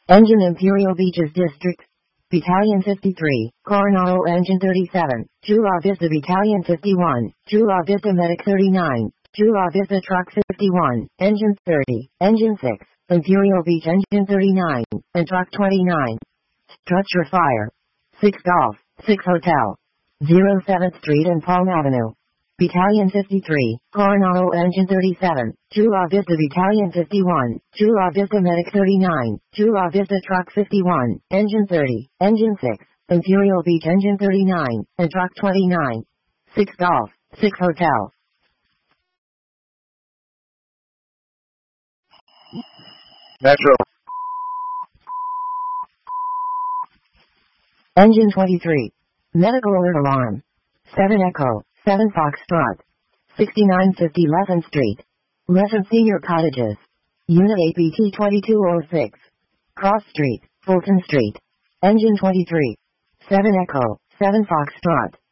Engine Imperial Beaches District. Battalion 53, Coronado Engine 37, Chula Vista Battalion 51, Chula Vista Medic 39, Chula Vista Truck 51, Engine 30, Engine 6, Imperial Beach Engine 39, and Truck 29. Structure Fire. 6 Golf, 6 Hotel. 07th Street and Palm Avenue. Battalion 53, Coronado Engine 37, Chula Vista Battalion 51, Chula Vista Medic 39, Chula Vista Truck 51, Engine 30, Engine 6, Imperial Beach Engine 39, and Truck 29. 6 Golf, 6 Hotel. Metro. Engine 23. Medical alert alarm. 7 Echo, 7 Foxtrot. 6950 Lethem Street. Lethem Senior Cottages. Unit APT 2206. Cross Street, Fulton Street. Engine 23. 7 Echo, 7 Foxtrot.